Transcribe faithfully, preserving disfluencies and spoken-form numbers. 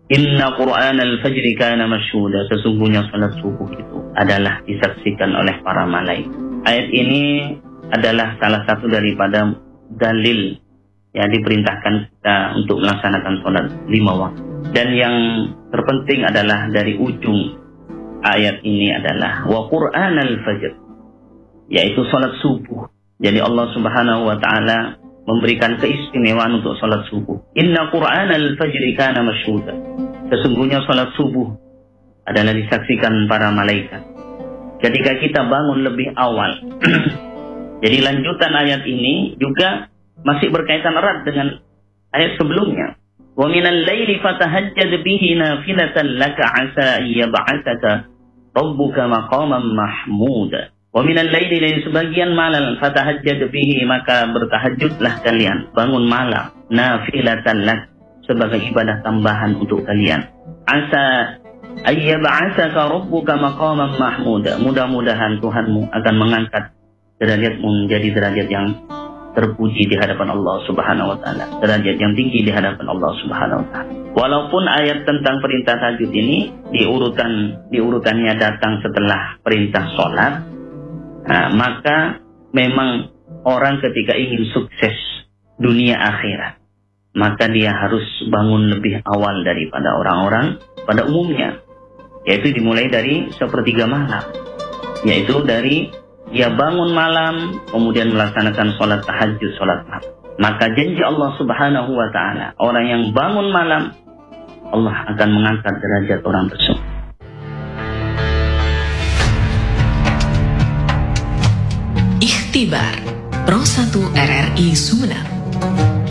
Inna Qur'anal fajri kana masyhuda. Sesungguhnya salat subuh itu adalah disaksikan oleh para malaikat. Ayat ini adalah salah satu daripada dalil yang diperintahkan kita untuk melaksanakan salat lima waktu. Dan yang terpenting adalah dari ujung ayat ini adalah wa Qur'anal fajr, yaitu salat subuh. Jadi Allah Subhanahu wa taala memberikan keistimewaan untuk salat subuh. Inna Qur'anal fajri kana masyhuda. Sesungguhnya salat subuh adalah disaksikan para malaikat. Ketika kita bangun lebih awal. Jadi lanjutan ayat ini juga masih berkaitan erat dengan ayat sebelumnya. Wa minal laili fatahajjad bihi nafilatan laka 'asa yab'atsaka rabbuka maqaman mahmuda. Wa minal laili, dari sebagian malam, fatahajjad bihi, maka bertahajudlah kalian, bangun malam, nafilatan lak, sebagai ibadah tambahan untuk kalian. Asa ayyab'atsaka rabbuka maqaman mahmuda. Mudah-mudahan Tuhanmu akan mengangkat derajatmu menjadi derajat yang terpuji di hadapan Allah Subhanahu wa taala, derajat yang tinggi di hadapan Allah Subhanahu wa taala. Walaupun ayat tentang perintah tahajud ini diurutan diurutannya datang setelah perintah salat, nah, maka memang orang ketika ingin sukses dunia akhirat, maka dia harus bangun lebih awal daripada orang-orang pada umumnya, yaitu dimulai dari sepertiga malam, yaitu dari dia bangun malam, kemudian melaksanakan sholat tahajud, sholat malam. Maka janji Allah Subhanahu wa ta'ala, orang yang bangun malam, Allah akan mengangkat derajat orang tersebut. Ikhtibar Pro satu R R I Sumeneb.